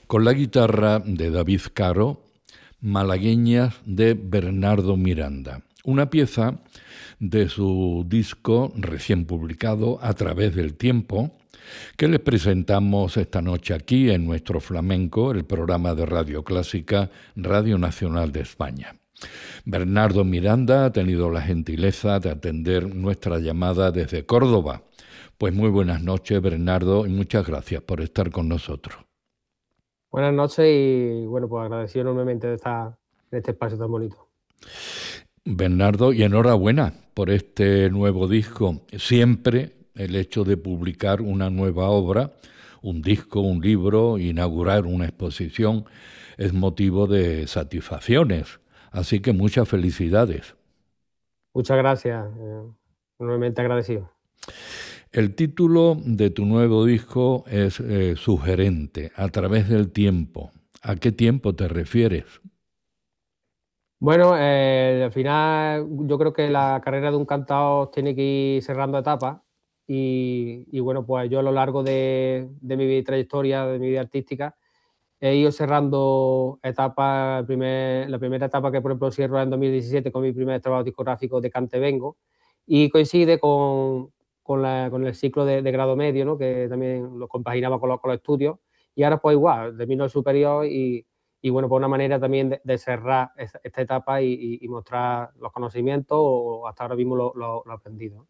con la guitarra de David Caro, Malagueñas de Bernardo Miranda, una pieza de su disco recién publicado A través del tiempo, que les presentamos esta noche aquí en Nuestro Flamenco, el programa de Radio Clásica, Radio Nacional de España. Bernardo Miranda ha tenido la gentileza de atender nuestra llamada desde Córdoba. Pues muy buenas noches, Bernardo, y muchas gracias por estar con nosotros. Buenas noches y bueno, pues agradecido enormemente de este espacio tan bonito. Bernardo, y enhorabuena por este nuevo disco. Siempre el hecho de publicar una nueva obra, un disco, un libro, inaugurar una exposición, es motivo de satisfacciones. Así que muchas felicidades. Muchas gracias, enormemente agradecido. El título de tu nuevo disco es sugerente, A través del tiempo. ¿A qué tiempo te refieres? Bueno, al final yo creo que la carrera de un cantador tiene que ir cerrando etapas y bueno, pues yo a lo largo de mi trayectoria, de mi vida artística, he ido cerrando etapas. La primera etapa que por ejemplo cierro en 2017 con mi primer trabajo discográfico de Cante Vengo y coincide con el ciclo de grado medio, ¿no? Que también lo compaginaba con los estudios y ahora pues igual, termino el superior y bueno, pues una manera también de cerrar esta etapa y mostrar los conocimientos o hasta ahora mismo lo aprendido.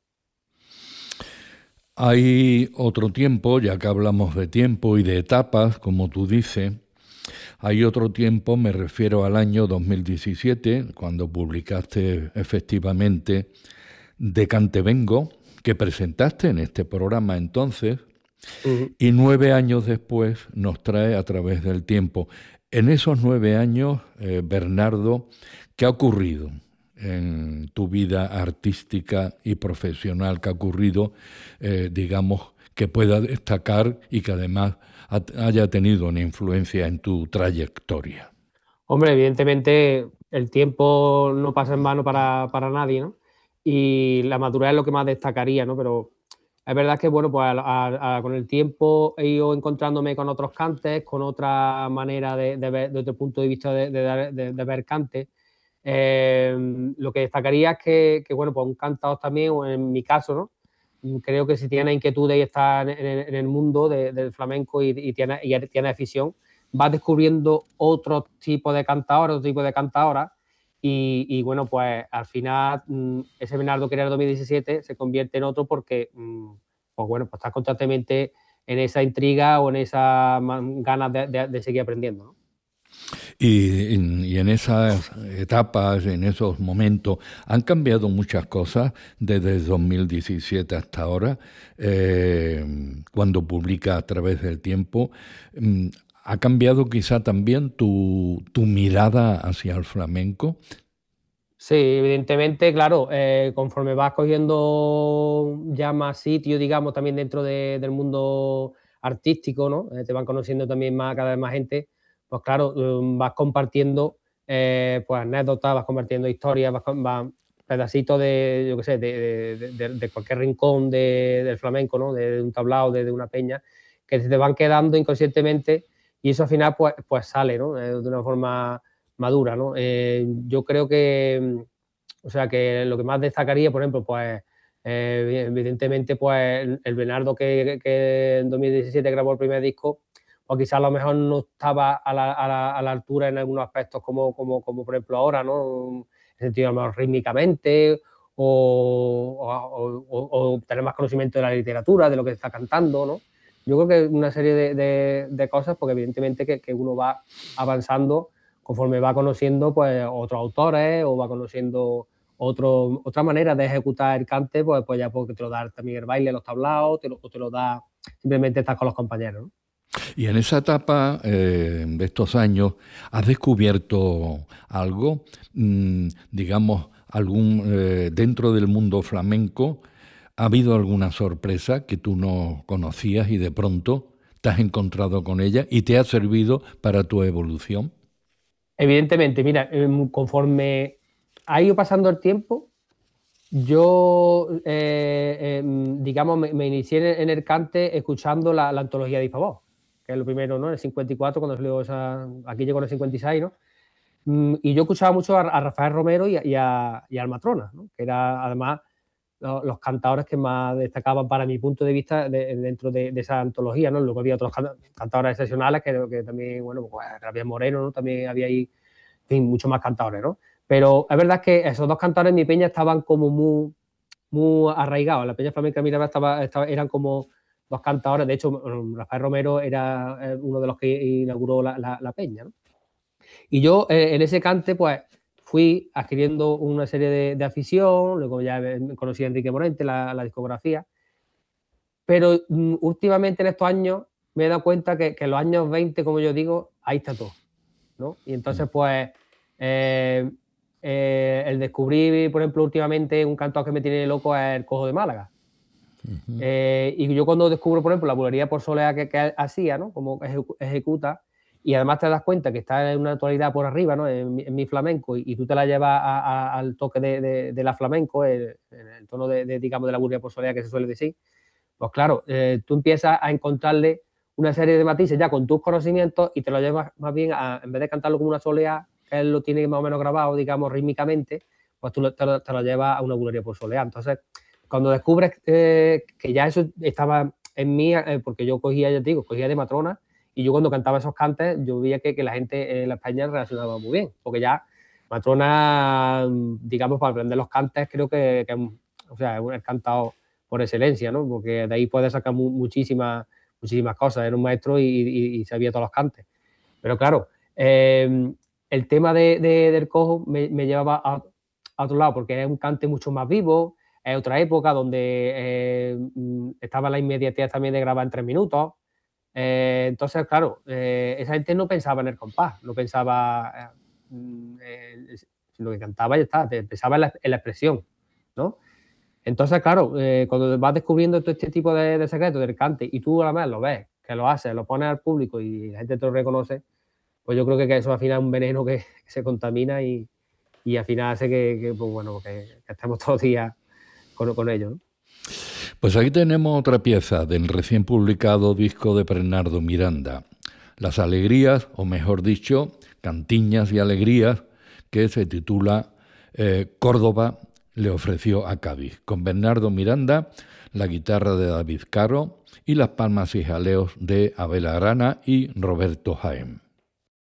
Hay otro tiempo, ya que hablamos de tiempo y de etapas, como tú dices, hay otro tiempo, me refiero al año 2017, cuando publicaste efectivamente De Cante Vengo, que presentaste en este programa entonces, y 9 años después nos trae A través del tiempo. En esos 9 años, Bernardo, ¿qué ha ocurrido en tu vida artística y profesional? ¿Qué ha ocurrido, digamos, que pueda destacar y que además haya tenido una influencia en tu trayectoria? Hombre, evidentemente el tiempo no pasa en vano para nadie, ¿no? Y la madurez es lo que más destacaría, ¿no? Pero es verdad que, bueno, pues con el tiempo he ido encontrándome con otros cantes, con otra manera de ver, de otro punto de vista de ver cantes. Lo que destacaría es que, bueno, pues un cantador también, o en mi caso, ¿no? Creo que si tiene inquietud y está en el mundo del flamenco y tiene afición, vas descubriendo otro tipo de cantadores, otro tipo de cantadoras y bueno, pues al final ese Bernardo que era el 2017 se convierte en otro porque, pues bueno, pues estás constantemente en esa intriga o en esas ganas de seguir aprendiendo, ¿no? Y en esas etapas, en esos momentos, han cambiado muchas cosas desde 2017 hasta ahora, cuando publica A través del tiempo. ¿Ha cambiado quizá también tu mirada hacia el flamenco? Sí, evidentemente, claro, conforme vas cogiendo ya más sitio, digamos, también dentro del mundo artístico, ¿no? Te van conociendo también más, cada vez más gente, pues claro, vas compartiendo pues anécdotas, vas compartiendo historias, vas pedacitos de, yo qué sé, de cualquier rincón del flamenco, ¿no? De un tablao, de una peña, que se te van quedando inconscientemente y eso al final pues sale, ¿no? De una forma madura, ¿no? Yo creo que, o sea, que lo que más destacaría, por ejemplo, pues evidentemente, pues el Bernardo que en 2017 grabó el primer disco, pues quizás a lo mejor no estaba a la altura en algunos aspectos como por ejemplo ahora, ¿no? En el sentido, a lo mejor rítmicamente o tener más conocimiento de la literatura, de lo que está cantando, ¿no? Yo creo que una serie de cosas, porque evidentemente que uno va avanzando conforme va conociendo pues otros autores o va conociendo otra manera de ejecutar el cante, pues ya porque te lo da también el baile, los tablaos, o te lo da simplemente estar con los compañeros, ¿no? Y en esa etapa de estos años, ¿has descubierto algo, digamos, dentro del mundo flamenco? ¿Ha habido alguna sorpresa que tú no conocías y de pronto te has encontrado con ella y te ha servido para tu evolución? Evidentemente, mira, conforme ha ido pasando el tiempo, yo, digamos, me inicié en el cante escuchando la antología de Ifavor. que es lo primero, ¿no? El 54, cuando salió aquí llegó en el 56, ¿no? Y yo escuchaba mucho a Rafael Romero y al Matrona, ¿no? Que era además los cantadores que más destacaban para mi punto de vista dentro de esa antología, ¿no? Luego había otros cantadores excepcionales que también, bueno, pues Javier Moreno, ¿no? También había ahí, en fin, muchos más cantadores, ¿no? Pero es verdad que esos dos cantadores en mi peña estaban como muy arraigados. La peña flamenca Miranda eran como dos cantadores. De hecho, Rafael Romero era uno de los que inauguró la peña, ¿no? Y yo en ese cante, pues fui adquiriendo una serie de afición, luego ya conocí a Enrique Morente, la discografía, pero últimamente en estos años me he dado cuenta que en los años 20, como yo digo, ahí está todo, ¿no? Y entonces, pues, el descubrir, por ejemplo, últimamente un cantador que me tiene loco es el Cojo de Málaga. Y yo cuando descubro, por ejemplo, la bulería por solea que hacía, ¿no? Como ejecuta, y además te das cuenta que está en una tonalidad por arriba, ¿no? En mi flamenco, y tú te la llevas al toque de la flamenco, en el tono digamos, de la bulería por solea que se suele decir, pues claro, tú empiezas a encontrarle una serie de matices ya con tus conocimientos y te lo llevas más bien en vez de cantarlo como una solea, que él lo tiene más o menos grabado, digamos, rítmicamente, pues tú te lo llevas a una bulería por solea. Entonces, cuando descubres que ya eso estaba en mí, porque yo cogía, ya te digo, cogía de Matrona, y yo cuando cantaba esos cantes, yo veía que la gente en la España reaccionaba muy bien, porque ya Matrona, digamos, para aprender los cantes, creo que o sea, es cantado por excelencia, ¿no? Porque de ahí puedes sacar muchísimas cosas. Era un maestro y sabía todos los cantes. Pero claro, el tema del cojo me llevaba a otro lado, porque es un cante mucho más vivo, es otra época donde estaba la inmediatez también de grabar en 3 minutos. Entonces, claro, esa gente no pensaba en el compás, no pensaba lo que cantaba y ya está, pensaba en la expresión, ¿no? Entonces, claro, cuando vas descubriendo todo este tipo de secretos del cante y tú además lo ves, que lo haces, lo pones al público y la gente te lo reconoce, pues yo creo que eso al final es un veneno que se contamina y al final hace pues bueno, que estemos todos los días con ello, ¿no? Pues aquí tenemos otra pieza del recién publicado disco de Bernardo Miranda, Las Alegrías, o mejor dicho, Cantiñas y Alegrías, que se titula Córdoba le ofreció a Cádiz, con Bernardo Miranda, la guitarra de David Caro y las palmas y jaleos de Abel Arana y Roberto Jaén.